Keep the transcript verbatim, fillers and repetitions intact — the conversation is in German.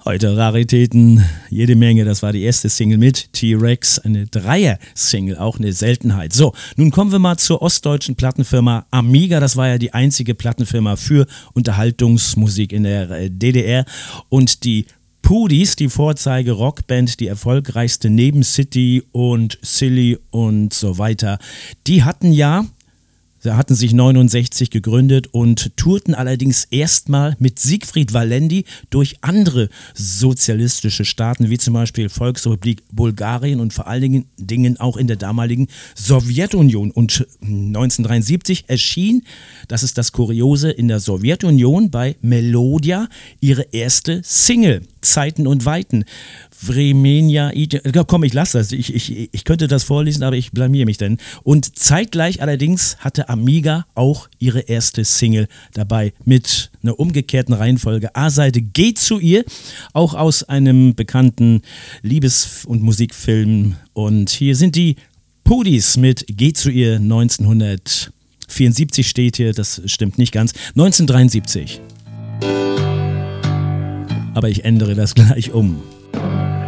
Heute Raritäten, jede Menge. Das war die erste Single mit T-Rex, eine Dreier-Single, auch eine Seltenheit. So, nun kommen wir mal zur ostdeutschen Plattenfirma Amiga. Das war ja die einzige Plattenfirma für Unterhaltungsmusik in der D D R. Und die Pudis, die Vorzeige-Rockband, die erfolgreichste neben City und Silly und so weiter, die hatten ja... Sie hatten sich neunundsechzig gegründet und tourten allerdings erstmal mit Siegfried Walendi durch andere sozialistische Staaten, wie zum Beispiel Volksrepublik Bulgarien und vor allen Dingen auch in der damaligen Sowjetunion. Und neunzehnhundertdreiundsiebzig erschien, das ist das Kuriose, in der Sowjetunion bei Melodia ihre erste Single, Zeiten und Weiten. Vremenia, komm, ich lasse das. Ich, ich, ich könnte das vorlesen, aber ich blamier mich denn. Und zeitgleich allerdings hatte Amiga auch ihre erste Single dabei mit einer umgekehrten Reihenfolge. A-Seite Geht zu ihr, auch aus einem bekannten Liebes- und Musikfilm. Und hier sind die Pudis mit Geht zu ihr. Neunzehnhundertvierundsiebzig steht hier, das stimmt nicht ganz. neunzehnhundertdreiundsiebzig. Aber ich ändere das gleich um.